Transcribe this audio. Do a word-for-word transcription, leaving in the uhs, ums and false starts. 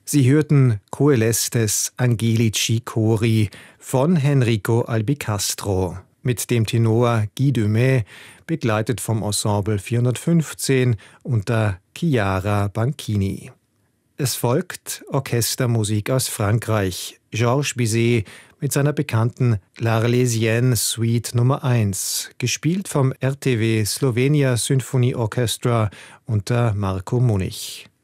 Sie hörten Coelestes Angelici Chori von Enrico Albicastro mit dem Tenor Guy Dumais, begleitet vom Ensemble vierhundertfünfzehn unter Chiara Banchini. Es folgt Orchestermusik aus Frankreich. Georges Bizet mit seiner bekannten L'Arlésienne Suite Nummer eins, gespielt vom R T W Slovenia Symphony Orchestra unter Marko Munich.